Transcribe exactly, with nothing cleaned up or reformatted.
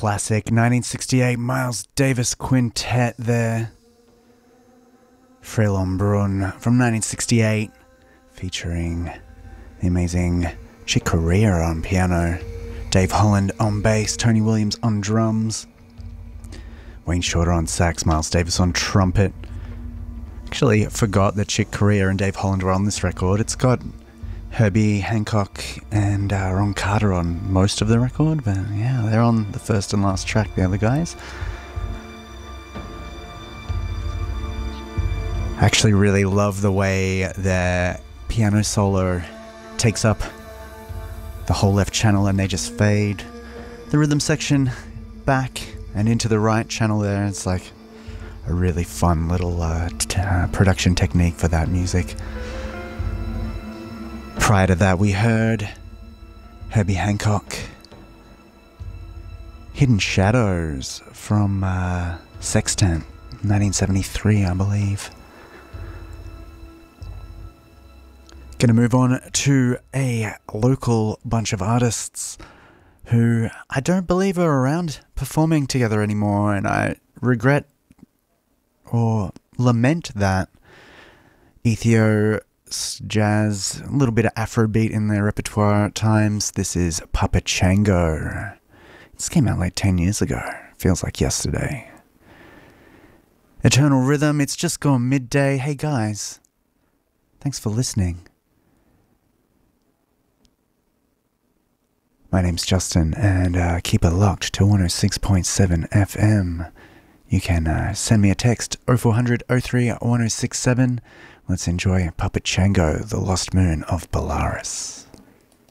classic nineteen sixty-eight Miles Davis Quintet there. Frelon Brun from nineteen sixty-eight, featuring the amazing Chick Corea on piano, Dave Holland on bass, Tony Williams on drums, Wayne Shorter on sax, Miles Davis on trumpet. Actually forgot that Chick Corea and Dave Holland were on this record. It's got Herbie Hancock and uh, Ron Carter on most of the record, but yeah, they're on the first and last track, the other guys. I actually really love the way their piano solo takes up the whole left channel and they just fade the rhythm section back and into the right channel there. It's like a really fun little uh, t- uh, production technique for that music. Prior to that, we heard Herbie Hancock, Hidden Shadows from uh, Sextant, nineteen seventy-three, I believe. Gonna move on to a local bunch of artists who I don't believe are around performing together anymore, and I regret or lament that. Ethio jazz, a little bit of Afrobeat in their repertoire at times. This is Papa Chango. This came out like ten years ago. Feels like yesterday. Eternal Rhythm, it's just gone midday. Hey guys, thanks for listening. My name's Justin, and uh, keep it locked to one oh six point seven F M. You can uh, send me a text, oh four hundred oh three one oh six seven. Let's enjoy Puppet Chango, the Lost Moon of Polaris.